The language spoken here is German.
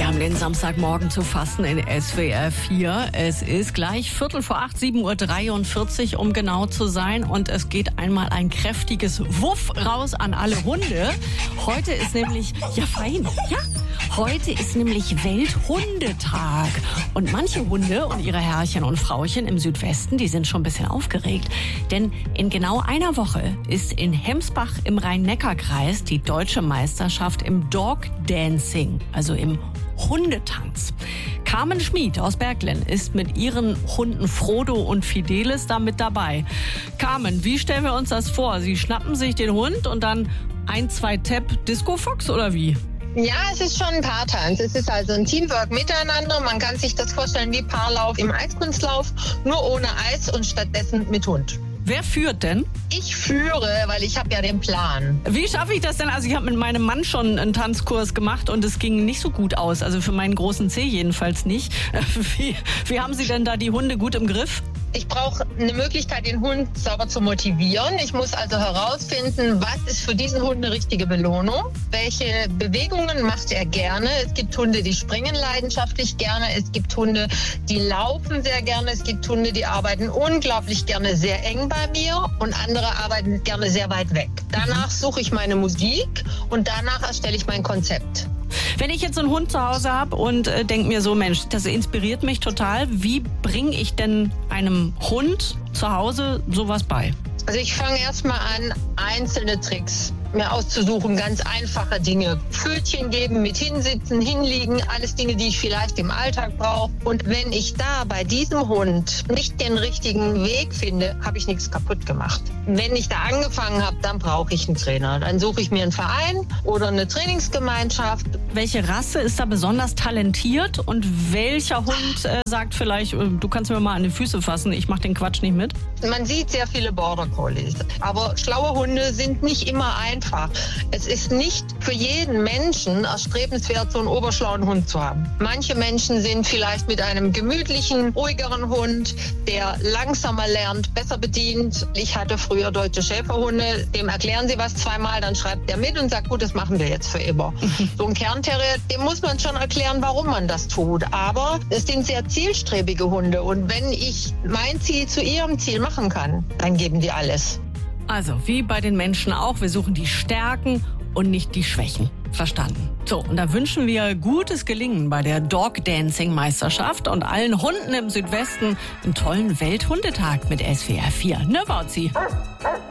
haben den Samstagmorgen zu fassen in SWR 4. Es ist gleich 7:15, 7:43 Uhr, um genau zu sein. Und es geht einmal ein kräftiges Wuff raus an alle Hunde. Heute ist nämlich, heute ist nämlich Welthundetag. Und manche Hunde und ihre Herrchen und Frauchen im Südwesten, die sind schon ein bisschen aufgeregt. Denn in genau einer Woche ist in Hemsbach im Rhein-Neckar-Kreis die deutsche Meisterschaft im Dog Dancing, also im Hundetanz. Carmen Schmid aus Berglen ist mit ihren Hunden Frodo und Fidelis da mit dabei. Carmen, wie stellen wir uns das vor? Sie schnappen sich den Hund und dann 1, 2 Tap Disco Fox oder wie? Ja, es ist schon ein Paartanz. Es ist also ein Teamwork miteinander. Man kann sich das vorstellen wie Paarlauf im Eiskunstlauf, nur ohne Eis und stattdessen mit Hund. Wer führt denn? Ich führe, weil ich habe ja den Plan. Wie schaffe ich das denn? Also ich habe mit meinem Mann schon einen Tanzkurs gemacht und es ging nicht so gut aus. Also für meinen großen Zeh jedenfalls nicht. Wie haben Sie denn da die Hunde gut im Griff? Ich brauche eine Möglichkeit, den Hund sauber zu motivieren. Ich muss also herausfinden, was ist für diesen Hund eine richtige Belohnung. Welche Bewegungen macht er gerne? Es gibt Hunde, die springen leidenschaftlich gerne. Es gibt Hunde, die laufen sehr gerne. Es gibt Hunde, die arbeiten unglaublich gerne sehr eng bei mir. Und andere arbeiten gerne sehr weit weg. Danach suche ich meine Musik und danach erstelle ich mein Konzept. Wenn ich jetzt einen Hund zu Hause habe und denke mir so, Mensch, das inspiriert mich total. Wie bringe ich denn einem Hund zu Hause sowas bei? Also ich fange erstmal an, einzelne Tricks mir auszusuchen, ganz einfache Dinge. Pfötchen geben, mit hinsitzen, hinliegen, alles Dinge, die ich vielleicht im Alltag brauche. Und wenn ich da bei diesem Hund nicht den richtigen Weg finde, habe ich nichts kaputt gemacht. Wenn ich da angefangen habe, dann brauche ich einen Trainer. Dann suche ich mir einen Verein oder eine Trainingsgemeinschaft. Welche Rasse ist da besonders talentiert und welcher Hund sagt vielleicht, du kannst mir mal an die Füße fassen, ich mache den Quatsch nicht mit? Man sieht sehr viele Border Collies, aber schlaue Hunde sind nicht immer einfach. Es ist nicht für jeden Menschen erstrebenswert, so einen oberschlauen Hund zu haben. Manche Menschen sind vielleicht mit einem gemütlichen, ruhigeren Hund, der langsamer lernt, besser bedient. Ich hatte früher deutsche Schäferhunde, dem erklären sie was zweimal, dann schreibt der mit und sagt, gut, das machen wir jetzt für immer. So ein Kernterrier, dem muss man schon erklären, warum man das tut. Aber es sind sehr zielstrebige Hunde und wenn ich mein Ziel zu ihrem Ziel machen kann, dann geben die alles. Also, wie bei den Menschen auch, wir suchen die Stärken und nicht die Schwächen. Verstanden. So, und da wünschen wir gutes Gelingen bei der Dog Dancing Meisterschaft und allen Hunden im Südwesten einen tollen Welthundetag mit SWR 4. Ne, Wauzi?